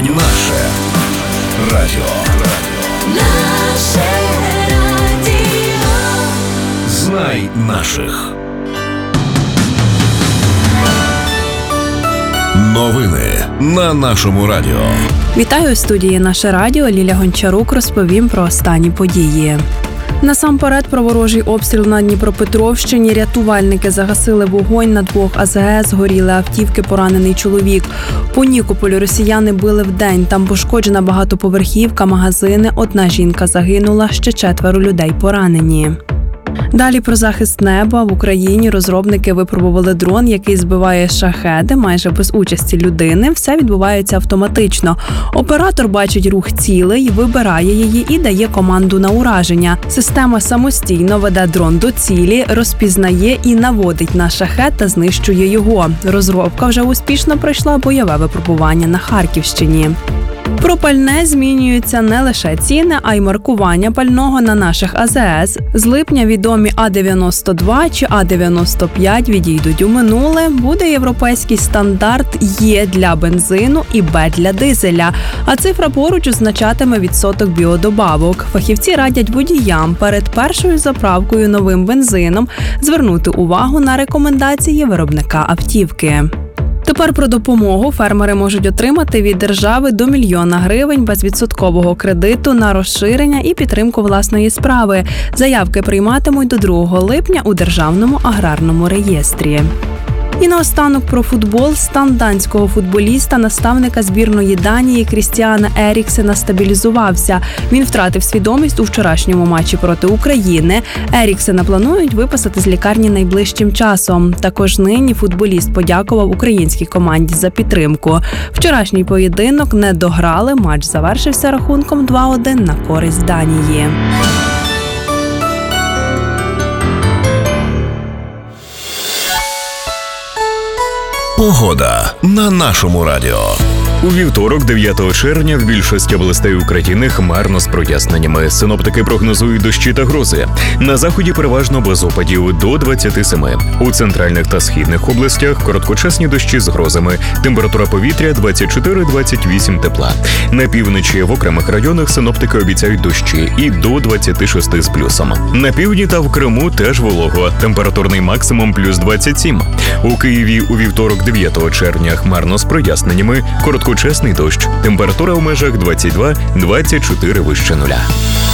радіо. Наше радіо. Наше радіо. Знай наших. Новини на нашому радіо. Вітаю у студії «Наше радіо». Ліля Гончарук розповім про останні події. Насамперед про ворожий обстріл на Дніпропетровщині. Рятувальники загасили вогонь на 2 АЗС, згоріли автівки, поранений чоловік. По Нікополю росіяни били вдень. Там пошкоджена багатоповерхівка, магазини. 1 жінка загинула, ще 4 людей поранені. Далі про захист неба. В Україні розробники випробували дрон, який збиває шахеди майже без участі людини. Все відбувається автоматично. Оператор бачить рух цілей, вибирає її і дає команду на ураження. Система самостійно веде дрон до цілі, розпізнає і наводить на шахед та знищує його. Розробка вже успішно пройшла бойове випробування на Харківщині. Про пальне змінюються не лише ціни, а й маркування пального на наших АЗС. З липня відомі А-92 чи А-95 відійдуть у минуле. Буде європейський стандарт Є для бензину і Б для дизеля. А цифра поруч означатиме відсоток біодобавок. Фахівці радять водіям перед першою заправкою новим бензином звернути увагу на рекомендації виробника автівки. Тепер про допомогу фермери можуть отримати від держави до 1 мільйона гривень безвідсоткового кредиту на розширення і підтримку власної справи. Заявки прийматимуть до 2 липня у Державному аграрному реєстрі. І наостанок про футбол. Стан данського футболіста, наставника збірної Данії Крістіана Еріксена стабілізувався. Він втратив свідомість у вчорашньому матчі проти України. Еріксена планують виписати з лікарні найближчим часом. Також нині футболіст подякував українській команді за підтримку. Вчорашній поєдинок не дограли, матч завершився рахунком 2-1 на користь Данії. Погода на нашому радіо. У вівторок, 9 червня, в більшості областей України хмарно з проясненнями. Синоптики прогнозують дощі та грози. На заході переважно без опадів до 27. У центральних та східних областях короткочасні дощі з грозами. Температура повітря 24-28 тепла. На півночі в окремих районах синоптики обіцяють дощі і до 26 з плюсом. На півдні та в Криму теж волого. Температурний максимум плюс 27. У Києві у вівторок, 9 червня, хмарно з проясненнями. Короткочасний дощ. Температура в межах 22-24 вище нуля.